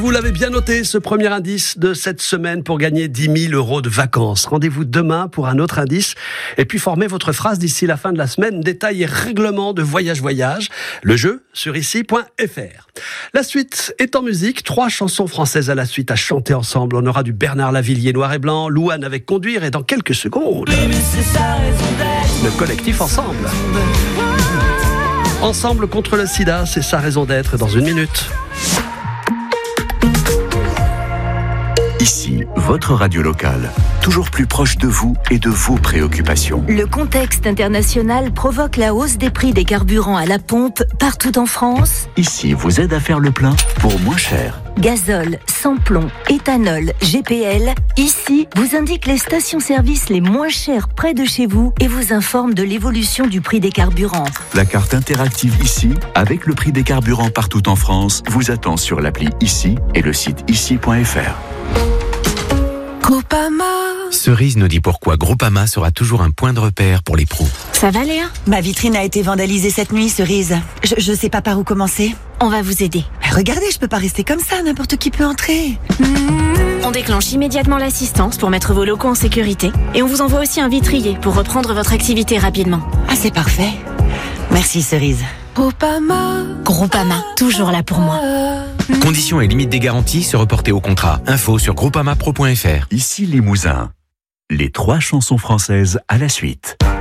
Vous l'avez bien noté, ce premier indice de cette semaine pour gagner 10 000 € de vacances. Rendez-vous demain pour un autre indice. Et puis formez votre phrase d'ici la fin de la semaine. Détails et règlements de Voyage. Le jeu sur ici.fr. La suite est en musique. 3 chansons françaises à la suite à chanter ensemble. On aura du Bernard Lavillier Noir et Blanc, Louane avec Conduire et dans quelques secondes, le collectif Ensemble. Ensemble contre le sida, c'est sa raison d'être dans une minute. Ici, votre radio locale, toujours plus proche de vous et de vos préoccupations. Le contexte international provoque la hausse des prix des carburants à la pompe partout en France. Ici, vous aide à faire le plein pour moins cher. Gazole, sans-plomb, éthanol, GPL. Ici, vous indique les stations-service les moins chères près de chez vous et vous informe de l'évolution du prix des carburants. La carte interactive Ici, avec le prix des carburants partout en France, vous attend sur l'appli Ici et le site ici.fr. Groupama. Cerise nous dit pourquoi Groupama sera toujours un point de repère pour les pros. Ça va, Léa ? Ma vitrine a été vandalisée cette nuit, Cerise. Je sais pas par où commencer. On va vous aider. Regardez, je peux pas rester comme ça, n'importe qui peut entrer. On déclenche immédiatement l'assistance pour mettre vos locaux en sécurité et on vous envoie aussi un vitrier pour reprendre votre activité rapidement. Ah, c'est parfait. Merci, Cerise. Groupama, toujours là pour moi. Conditions et limites des garanties se reporter au contrat. Info sur groupamapro.fr. Ici Limousin. Les 3 chansons françaises à la suite.